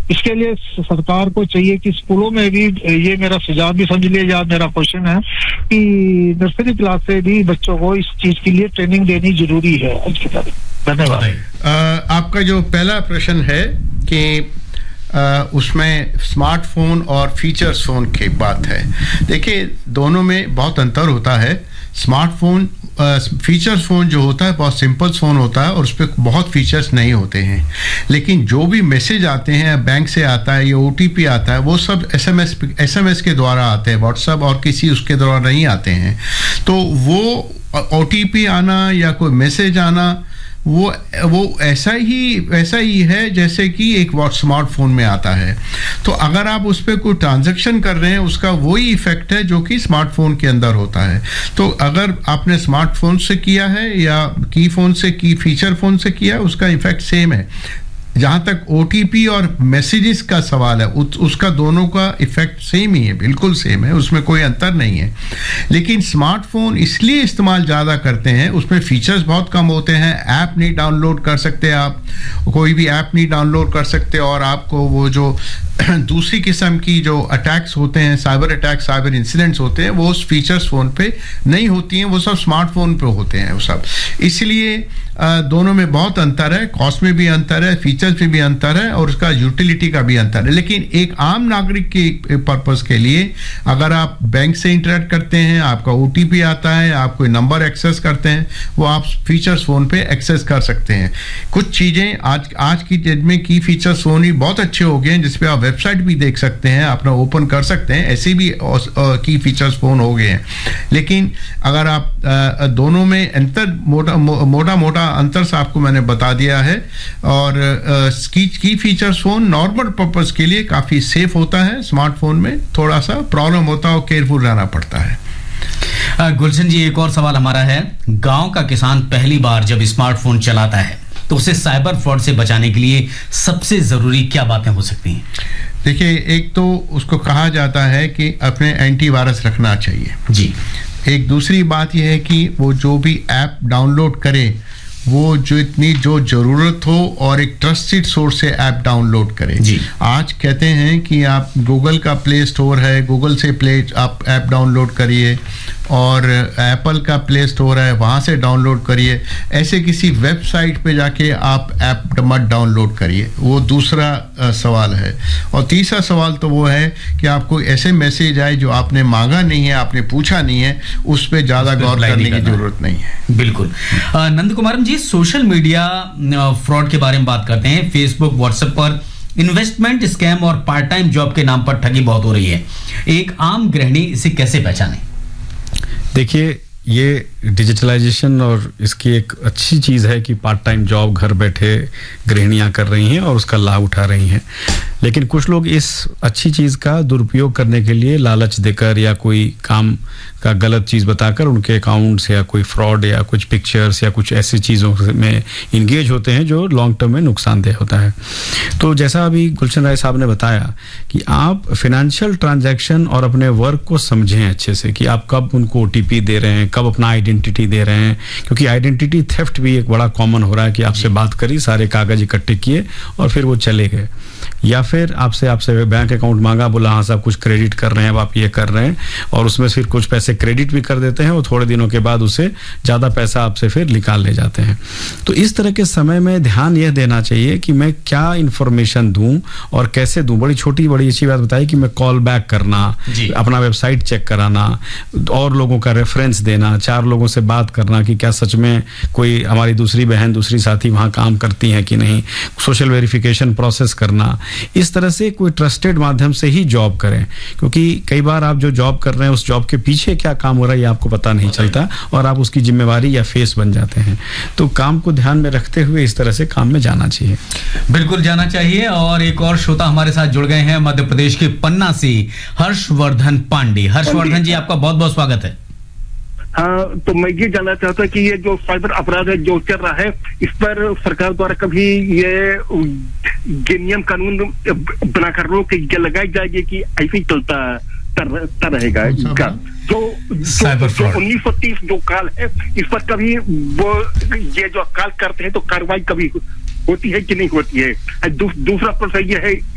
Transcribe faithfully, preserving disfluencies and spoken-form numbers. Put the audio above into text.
इसके लिए सरकार को चाहिए कि स्कूलों में भी, ये मेरा सुझाव भी समझ लिया या मेरा क्वेश्चन है कि नर्सरी क्लास से भी बच्चों को इस चीज के लिए ट्रेनिंग देनी जरूरी है आज की तारीख। धन्यवाद। आपका जो पहला प्रश्न है कि आ, उसमें स्मार्टफोन और फीचर्स फोन की बात है, देखिए दोनों में बहुत अंतर होता है। स्मार्टफोन फीचर्स फ़ोन जो होता है बहुत सिंपल फ़ोन होता है और उस पर बहुत फीचर्स नहीं होते हैं, लेकिन जो भी मैसेज आते हैं बैंक से आता है या ओटीपी आता है वो सब एसएमएस एसएमएस के द्वारा आते हैं, व्हाट्सएप और किसी उसके द्वारा नहीं आते हैं। तो वो ओटीपी आना या कोई मैसेज आना वो वो ऐसा ही वैसा ही है जैसे कि एक स्मार्टफोन में आता है। तो अगर आप उस पर कोई ट्रांजैक्शन कर रहे हैं उसका वही इफेक्ट है जो कि स्मार्टफोन के अंदर होता है। तो अगर आपने स्मार्टफोन से किया है या की फोन से की फीचर फोन से किया है उसका इफेक्ट सेम है। जहाँ तक ओटीपी और मैसेजेस का सवाल है उस, उसका दोनों का इफेक्ट सेम ही है, बिल्कुल सेम है, उसमें कोई अंतर नहीं है। लेकिन स्मार्टफोन इसलिए इस्तेमाल ज़्यादा करते हैं, उसमें फीचर्स बहुत कम होते हैं, ऐप नहीं डाउनलोड कर सकते, आप कोई भी ऐप नहीं डाउनलोड कर सकते, और आपको वो जो दूसरी किस्म की जो अटैक्स होते हैं, साइबर अटैक, साइबर इंसिडेंट्स होते हैं, वो उस फीचर्स फ़ोन पे नहीं होती हैं, वो सब स्मार्टफोन पे होते हैं वो सब। इसलिए दोनों में बहुत अंतर है, कॉस्ट में भी अंतर है, फीचर्स में भी अंतर है और उसका यूटिलिटी का भी अंतर है। लेकिन एक आम नागरिक के पर्पस के लिए अगर आप बैंक से इंटरेक्ट करते हैं, आपका ओटीपी आता है, आप कोई नंबर एक्सेस करते हैं, वो आप फीचर्स फ़ोन पे एक्सेस कर सकते हैं। कुछ चीज़ें आज आज की डेट में की फीचर्स फ़ोन ही बहुत अच्छे हो गए हैं, जिसपे आप वेबसाइट भी देख सकते हैं, अपना ओपन कर सकते हैं, ऐसे भी की फीचर्स फ़ोन हो गए हैं। लेकिन अगर आप दोनों में अंतर मोटा मोटा मोटा अंतर से आपको मैंने बता दिया है। और की, की फीचर्स फ़ोन नॉर्मल पर्पस के लिए काफ़ी सेफ होता है, स्मार्टफोन में थोड़ा सा प्रॉब्लम होता है और केयरफुल रहना पड़ता है। गुलशन जी, एक और सवाल हमारा है, गांव का किसान पहली बार जब स्मार्टफोन चलाता है तो उसे साइबर फ्रॉड से बचाने के लिए सबसे जरूरी क्या बातें हो सकती हैं? देखिए, एक तो उसको कहा जाता है कि अपने एंटीवायरस रखना चाहिए जी। एक दूसरी बात यह है कि वो जो भी ऐप डाउनलोड करे वो जो इतनी जो ज़रूरत हो और एक ट्रस्टेड सोर्स से ऐप डाउनलोड करें जी। आज कहते हैं कि आप गूगल का प्ले स्टोर है, गूगल से प्ले आप ऐप डाउनलोड करिए, और एप्पल का प्ले स्टोर है वहाँ से डाउनलोड करिए। ऐसे किसी वेबसाइट पे जाके आप ऐप मत डाउनलोड करिए, वो दूसरा आ, सवाल है। और तीसरा सवाल तो वो है कि आपको ऐसे मैसेज आए जो आपने मांगा नहीं है, आपने पूछा नहीं है, उस पर ज़्यादा गौर करने की जरूरत नहीं है। बिल्कुल। नंद कुमारम जी, सोशल मीडिया फ्रॉड के बारे में बात करते हैं। फेसबुक, व्हाट्सएप पर इन्वेस्टमेंट स्कैम और पार्ट टाइम जॉब के नाम पर ठगी बहुत हो रही है। एक आम गृहिणी इसे कैसे पहचाने? देखिए, ये डिजिटलाइजेशन और इसकी एक अच्छी चीज़ है कि पार्ट टाइम जॉब घर बैठे गृहिणियां कर रही हैं और उसका लाभ उठा रही हैं। लेकिन कुछ लोग इस अच्छी चीज़ का दुरुपयोग करने के लिए लालच देकर या कोई काम का गलत चीज़ बताकर उनके अकाउंट्स या कोई फ्रॉड या कुछ पिक्चर्स या कुछ ऐसी चीज़ों में इंगेज होते हैं जो लॉन्ग टर्म में नुकसानदेह होता है। तो जैसा अभी गुलशन राय साहब ने बताया कि आप फिनेंशियल ट्रांजैक्शन और अपने वर्क को समझें अच्छे से कि आप कब उनको ओटीपी दे रहे हैं, कब अपना आइडेंटिटी दे रहे हैं, क्योंकि आइडेंटिटी थेफ्ट भी एक बड़ा कॉमन हो रहा है कि आपसे बात करी, सारे कागज इकट्ठे किए और फिर वो चले गए। या फिर आपसे आपसे बैंक अकाउंट मांगा, बोला हाँ साहब कुछ क्रेडिट कर रहे हैं, अब आप ये कर रहे हैं, और उसमें फिर कुछ पैसे क्रेडिट भी कर देते हैं और थोड़े दिनों के बाद उसे ज़्यादा पैसा आपसे फिर निकाल ले जाते हैं। तो इस तरह के समय में ध्यान यह देना चाहिए कि मैं क्या इन्फॉर्मेशन दूं और कैसे दूं। बड़ी छोटी बड़ी अच्छी बात बताई कि मैं कॉल बैक करना, अपना वेबसाइट चेक कराना, और लोगों का रेफरेंस देना, चार लोगों से बात करना कि क्या सच में कोई हमारी दूसरी बहन दूसरी साथी वहाँ काम करती हैं कि नहीं, सोशल वेरिफिकेशन प्रोसेस करना। इस तरह से कोई ट्रस्टेड माध्यम से ही जॉब करें, क्योंकि कई बार आप जो जॉब कर रहे हैं उस जॉब के पीछे क्या काम हो रहा है ये आपको पता नहीं चलता और आप उसकी जिम्मेवारी या फेस बन जाते हैं। तो काम को ध्यान में रखते हुए इस तरह से काम में जाना चाहिए। बिल्कुल जाना चाहिए। और एक और श्रोता हमारे साथ जुड़ गए हैं मध्य प्रदेश के पन्ना से, हर्षवर्धन पांडे। हर्षवर्धन जी, आपका बहुत बहुत स्वागत है। हाँ, तो मैं ये जानना चाहता कि ये जो साइबर अपराध है जो चल रहा है, इस पर सरकार द्वारा कभी ये ये नियम कानून बनाकर रोक ये लगाई जाएगी कि ऐसे ही चलता तर रहेगा? क्या जो उन्नीस सौ तीस जो काल है, इस पर कभी वो ये जो काल करते हैं तो कार्रवाई कभी होती है कि नहीं होती है? दू, दूसरा प्रश्न ये है